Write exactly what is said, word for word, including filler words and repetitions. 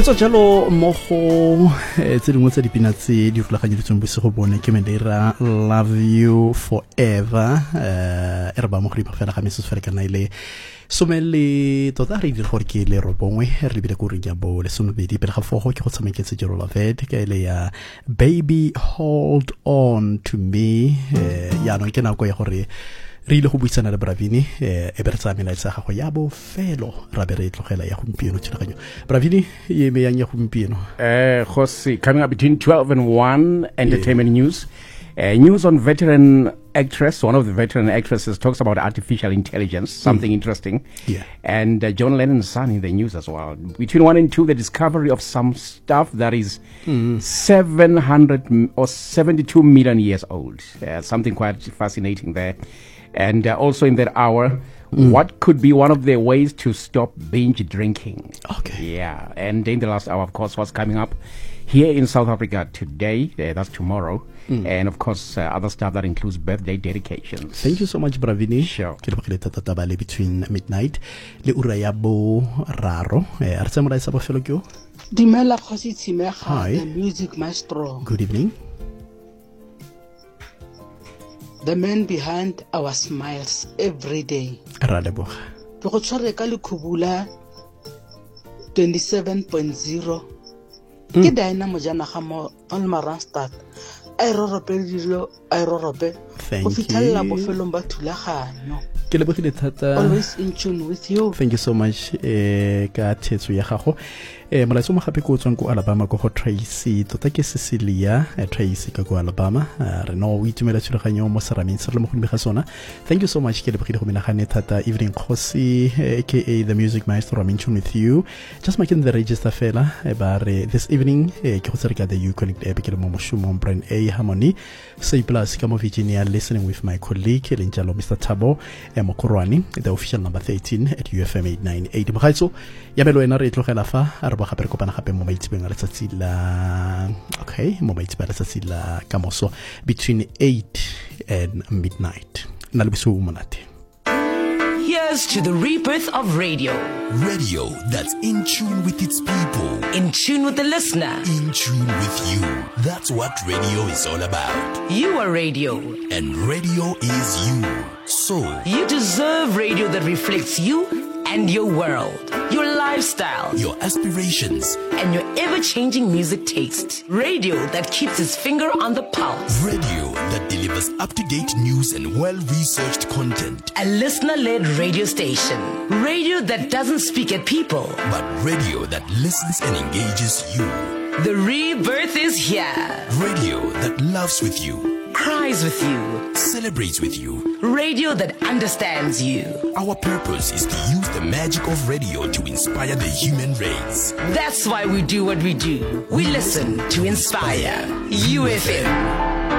Etsa jalo mo go tse dingwe tsa dipina tse di rulaganyeditsweng bosigo bone ke Medira Love You Forever eh e re ba mo go di pafela ga meso fela kana ile somele tota re dire gore ke le robongwe re le bile go rinya bo le somebedi pele ga fogo ke go tshameketse jero la vet ke ile ya Baby Hold On To Me eh ya no ke na go ya gore re ile go buisana le Bravini eh e bertsa mela tsa gago ya bo felo ra be re tlogela ya gompieno tshelaganyo Bravini ye me yang ya gompieno eh khosi coming up between twelve and one entertainment yeah. news uh, news on veteran actress one of the veteran actresses talks about artificial intelligence something mm. interesting yeah and uh, John Lennon's son in the news as well between one and two the discovery of some stuff that is mm. seven hundred or seventy-two million years old uh, something quite fascinating there. And uh, also in that hour, mm. what could be one of the ways to stop binge drinking? Okay. Yeah. And in the last hour, of course, what's coming up here in South Africa today, uh, that's tomorrow. Mm. And of course, uh, other stuff that includes birthday dedications. Thank you so much, Bravini. Sure. Between midnight, le urayabo raro. Artsa mora isa bofelo kyo. Dimela khosi tsimega, the music maestro. Good evening. The man behind our smiles every day. Radebo. Go tshware ka lekubula twenty-seven point zero. Ke daina mojana ga mo on Marastad. I rorope dilo I rorope. Thank you. Go fitalla bofelong ba thulaganyo. Ke lebogile thata. Always in tune with you. Thank you so much eh ka thetso ya gago. Eh molaetso mo gape go tswang ko Alabama go go Tracy tota ke Cecilia eh, Tracy ka go Alabama uh, re no o itumela tshologanyo mo serameng se re le mo go ga sona. Thank you so much ke lebogile go menagane thata Evening Khosi eh, aka the music maestro I'm in tune with you just making the register fela eh, ba re this evening eh, ke go tsere the you connect eh, ke le mo moshumo brand A Harmony say plus ka mo Virginia listening with my colleague Lenjalo Mister Thabo eh, Mokorwane the official number thirteen at U F M eight ninety-eight mogaitso ya belo ena re tlogela fa a re ba gape re kopana gape mo maitsebeng a letsatsi la okay mo maitsebeng a letsatsi la kamoso between eight and midnight na le biso monate. Here's to the rebirth of radio. Radio that's in tune with its people. In tune with the listener. In tune with you. That's what radio is all about. You are radio. And radio is you. So, you deserve radio that reflects you and your world, your lifestyle, your aspirations, and your ever-changing music taste. Radio that keeps its finger on the pulse. Radio that delivers up-to-date news and well-researched content. A listener-led radio station. Radio that doesn't speak at people, but radio that listens and engages you. The rebirth is here. Radio that loves with you, cries with you, celebrates with you. Radio that understands you. Our purpose is to use the magic of radio to inspire the human race. That's why we do what we do. We listen to inspire. U F M.